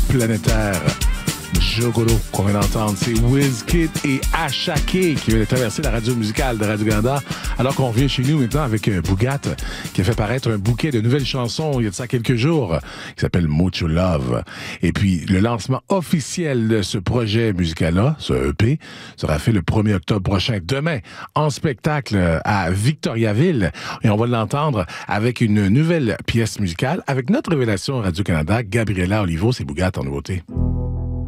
planétaire. Jogolo, qu'on vient d'entendre, c'est Wizkid et Ashake qui viennent de traverser la radio musicale de Radio-Canada, alors qu'on revient chez nous maintenant avec Bougat, qui a fait paraître un bouquet de nouvelles chansons il y a de ça quelques jours, qui s'appelle Mucho Love. Et puis, le lancement officiel de ce projet musical-là, ce EP, sera fait le 1er octobre prochain, demain, en spectacle à Victoriaville. Et on va l'entendre avec une nouvelle pièce musicale, avec notre révélation Radio-Canada, Gabriela Olivo, c'est Bougat en nouveauté.